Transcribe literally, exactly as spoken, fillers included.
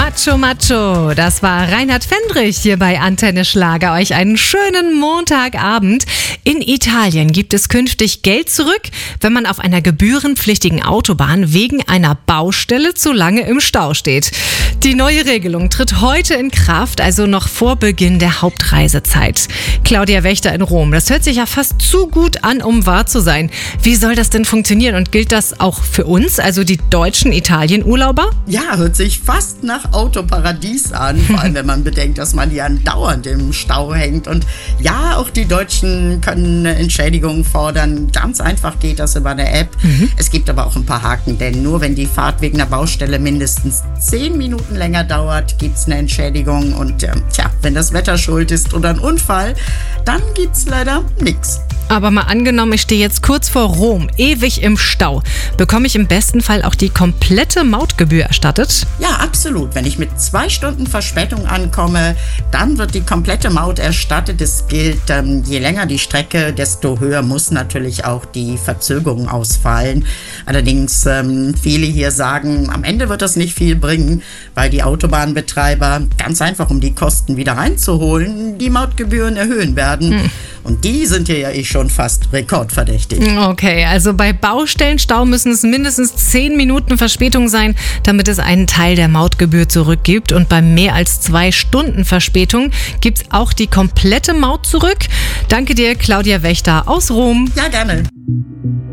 Macho Macho, das war Reinhard Fendrich hier bei Antenne Schlager. Euch einen schönen Montagabend. In Italien gibt es künftig Geld zurück, wenn man auf einer gebührenpflichtigen Autobahn wegen einer Baustelle zu lange im Stau steht. Die neue Regelung tritt heute in Kraft, also noch vor Beginn der Hauptreisezeit. Claudia Wächter in Rom, das hört sich ja fast zu gut an, um wahr zu sein. Wie soll das denn funktionieren und gilt das auch für uns, also die deutschen Italienurlauber? Ja, hört sich fast nach Autoparadies an, vor allem wenn man bedenkt, dass man hier andauernd im Stau hängt. Und ja, auch die Deutschen können eine Entschädigung fordern. Ganz einfach geht das über eine App. Mhm. Es gibt aber auch ein paar Haken, denn nur wenn die Fahrt wegen einer Baustelle mindestens zehn Minuten länger dauert, gibt es eine Entschädigung. Und äh, tja, wenn das Wetter schuld ist oder ein Unfall, dann gibt es leider nichts. Aber mal angenommen, ich stehe jetzt kurz vor Rom, ewig im Stau. Bekomme ich im besten Fall auch die komplette Mautgebühr erstattet? Ja, absolut. Wenn ich mit zwei Stunden Verspätung ankomme, dann wird die komplette Maut erstattet. Es gilt, ähm, je länger die Strecke, desto höher muss natürlich auch die Verzögerung ausfallen. Allerdings, ähm, viele hier sagen, am Ende wird das nicht viel bringen, weil die Autobahnbetreiber ganz einfach, um die Kosten wieder reinzuholen, die Mautgebühren erhöhen werden. Hm. Und die sind hier ja eh schon fast rekordverdächtig. Okay, also bei Baustellenstau müssen es mindestens zehn Minuten Verspätung sein, damit es einen Teil der Mautgebühr zurückgibt. Und bei mehr als zwei Stunden Verspätung gibt es auch die komplette Maut zurück. Danke dir, Claudia Wächter aus Rom. Ja, gerne.